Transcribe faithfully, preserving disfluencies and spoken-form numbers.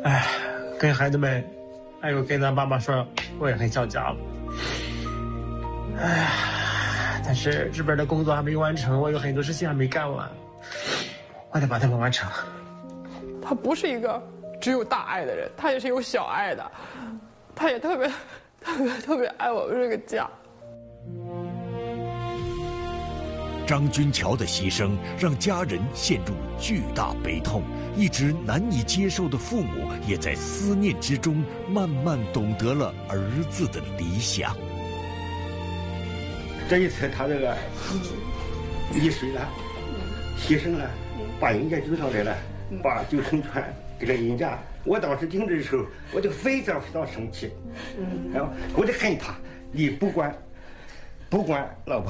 哎，跟孩子们，还有跟咱爸妈说，我也很想家了。哎，但是这边的工作还没完成，我有很多事情还没干完，我得把它们完成。 他不是一个只有大爱的人，他也是有小爱的，他也特别特别特别爱我们这个家。 张君桥的牺牲让家人陷入巨大悲痛，一直难以接受的父母也在思念之中慢慢懂得了儿子的理想。 这一次他这个溺水了，牺牲了，把人家救上来了，把救生船给了人家。我当时听着的时候，我就非常非常生气，然后我就恨他，你不管不管老婆。